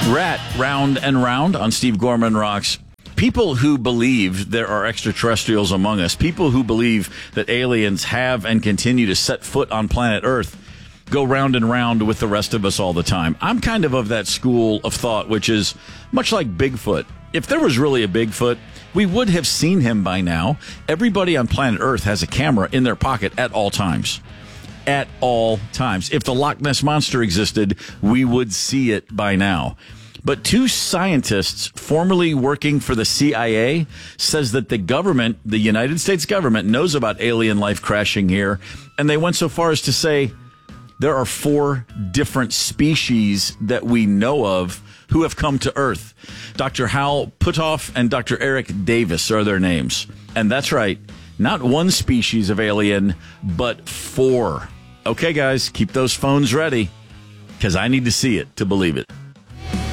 Rat, Round and Round on Steve Gorman Rocks. People who believe there are extraterrestrials among us, people who believe that aliens have and continue to set foot on planet Earth, go round and round with the rest of us all the time. I'm kind of that school of thought, which is much like Bigfoot. If there was really a Bigfoot, we would have seen him by now. Everybody on planet Earth has a camera in their pocket at all times. At all times. If the Loch Ness Monster existed, we would see it by now. But two scientists formerly working for the CIA says that the government, the United States government, knows about alien life crashing here. And they went so far as to say there are 4 different species that we know of who have come to Earth. Dr. Hal Puthoff and Dr. Eric Davis are their names. And that's right, not one species of alien, but 4. Okay, guys, keep those phones ready, because I need to see it to believe it.